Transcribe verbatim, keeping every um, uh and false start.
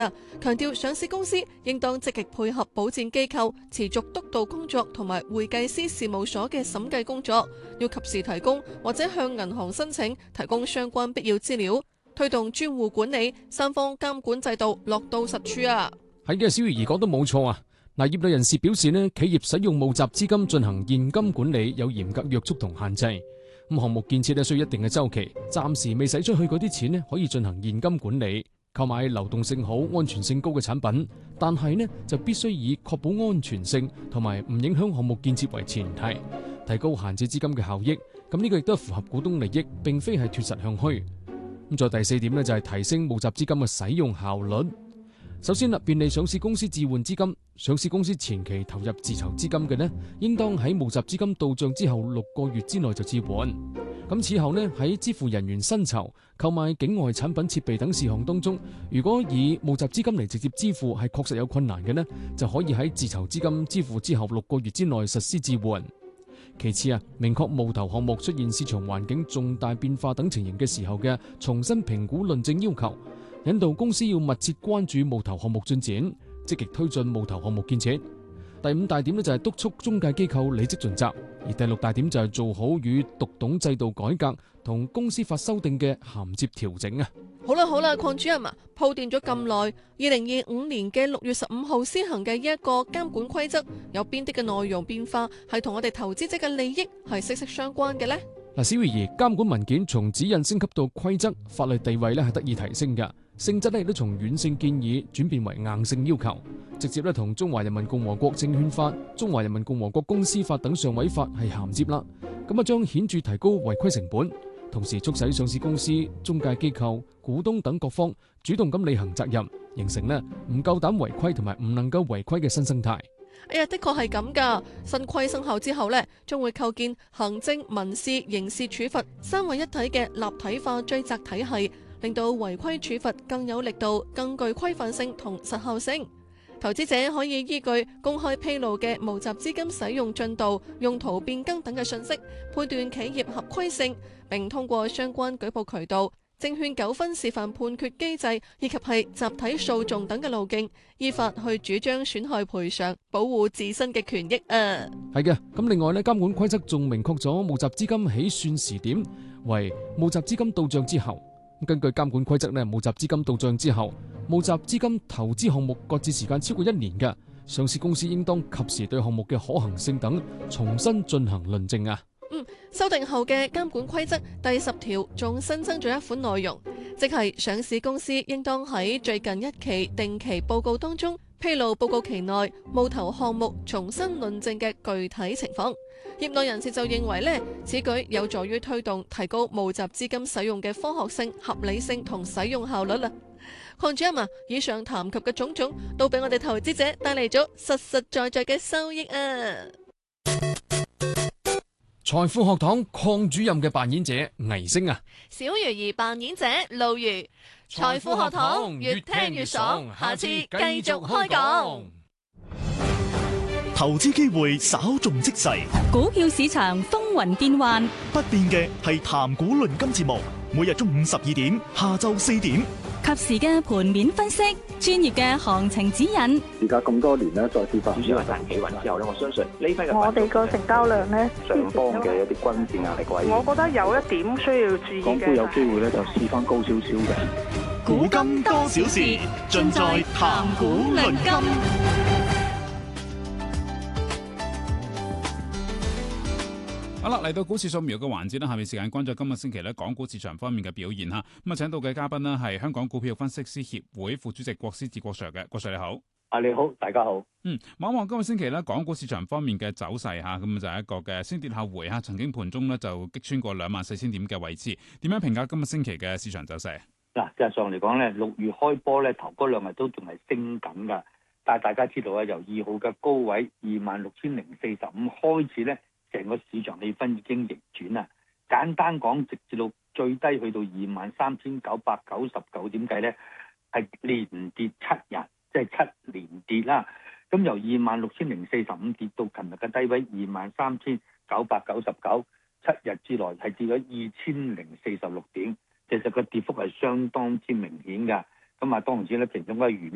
強調上市公司應當積極配合保薦機構持續督導工作同埋會計師事務所嘅審計工作，要及時提供或者向銀行申請提供相關必要資料，推動專戶管理三方監管制度落到實處啊！ 係嘅，小魚兒講得冇錯啊！嗱，業內人士表示呢，企業使用募集資金進行現金管理有嚴格約束同限制。咁項目建設咧需要一定嘅周期，暫時未使出去嗰啲錢呢，可以進行現金管理。購買流動性好、安全性高嘅產品，但係呢就必須以確保安全性同埋唔影響項目建設為前提，提高閒置資金嘅效益。咁呢個亦都符合股東利益，並非係脫實向虛。咁再第四點呢，就係提升募集資金嘅使用效率。首先啦，便利上市公司置換資金。上市公司前期投入自籌資金嘅呢，應當喺募集資金到賬之後六個月之內就置換。咁此後呢，喺支付人員薪酬、購買境外產品設備等事項當中，如果以募集資金嚟直接支付係確實有困難嘅呢，就可以喺自籌資金支付之後六個月之內實施置換。其次啊，明確募投項目出現市場環境重大變化等情形嘅時候嘅重新評估論證要求，引導公司要密切關注募投項目進展，積極推進募投項目建設。第五大點呢，就係督促中介機構履職盡責，而第六大點就係做好與讀懂制度改革同公司法修訂嘅銜接調整啊！ 好啦好啦，鄺主任啊，鋪墊咗咁耐，二零二五年嘅六月十五號施行嘅呢一個監管規則，有邊啲嘅內容變化係同我哋投資者嘅利益係息息相關嘅呢？ 嗱，小魚兒，監管文件從指引升級到規則，法律地位咧係得以提升嘅，性質咧亦都從軟性建議轉變為硬性要求，直接咧同中華人民共和國證券法、中華人民共和國公司法等上位法係銜接啦。咁啊，將顯著提高違規成本，同時促使上市公司、中介機構、股東等各方主動咁履行責任，形成咧唔夠膽違規同埋唔能夠違規嘅新生態。 哎呀，的確係咁噶。新規生效之後呢，將會構建行政、民事、刑事處罰三位一體嘅立體化追責體系，令到違規處罰更有力度、更具規範性同實效性。投資者可以依據公開披露嘅募集資金使用進度、用途變更等嘅信息，判斷企業合規性，並通過相關舉報渠道、證券糾紛示範判決機制以及係集體訴訟等嘅路徑，依法去主張損害賠償，保護自身嘅權益啊！ 係嘅，咁另外呢，監管規則仲明確咗募集資金起算時點為募集資金到賬之後。根據監管規則呢，募集資金到賬之後，募集資金投資項目擱置時間超過一年嘅上市公司，應當及時對項目嘅可行性等重新進行論證啊！ 嗯，修訂後嘅監管規則第十條仲新增咗一款內容，即係上市公司應當喺最近一期定期報告當中披露報告期內募投項目重新論證嘅具體情況。業內人士就認為呢，此舉有助於推動提高募集資金使用嘅科學性、合理性同使用效率啦。鄺主任啊，以上談及嘅種種都俾我哋投資者帶嚟咗實實在在嘅收益啊！ 財富學堂鄺主任嘅扮演者倪星啊， 小魚兒扮演者露魚。財富學堂越聽越爽，下次繼續開講。 投資機會稍縱即逝， 股票市場風雲變幻， 不變嘅係談股論金節目，每日中午十二點，下晝四點， 及時嘅盤面分析，專業嘅行情指引。 而家咁多年咧，再次發主要係彈企穩之後咧，我相信呢批嘅我哋個成交量咧， 上方嘅一啲均線壓力位， 我覺得有一點需要注意嘅。 港股有機會咧，就試翻高少少嘅。 股金多少事，盡在談股論金。 好啦，嚟到股市掃描嘅環節啦，下面時間關注今個星期咧港股市場方面嘅表現吓。咁啊，請到嘅嘉賓呢係香港股票分析師協會副主席郭思治郭 Sir 嘅，郭 Sir 你好。 啊，你好，大家好。 嗯，望一望今個星期咧港股市場方面嘅走勢吓，咁就係一個嘅先跌後回吓，曾經盤中咧就擊穿過兩萬四千點嘅位置。點樣評價今個星期嘅市場走勢？ 嗱，事實上嚟講咧，六月開波咧頭嗰兩日都仲係升緊噶，但係大家知道啊，由二號嘅高位二萬六千零四十五開始咧。成個市場氣氛已經逆轉啦。簡單講，直至到最低去到二萬三千九百九十九點計咧，係連跌七日，即係七連跌啦。咁由二萬六千零四十五跌到琴日嘅低位二萬三千九百九十九，七日之內係跌咗二千零四十六點。其實個跌幅係相當之明顯㗎。咁啊，當然之咧，其中一個原因